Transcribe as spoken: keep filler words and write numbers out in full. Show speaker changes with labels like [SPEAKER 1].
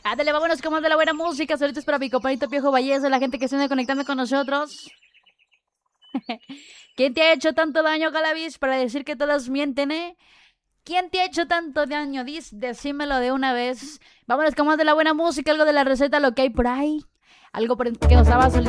[SPEAKER 1] Ándale, vámonos con más de la buena música. Saludos para mi compañito Piojo Valles, la gente que se viene conectando con nosotros. ¿Quién te ha hecho tanto daño, Galavis, para decir que todas mienten, eh? ¿Quién te ha hecho tanto daño? Dis, decímelo de una vez. Vámonos con más de la buena música, algo de la receta, lo que hay por ahí. Algo por que nos estaba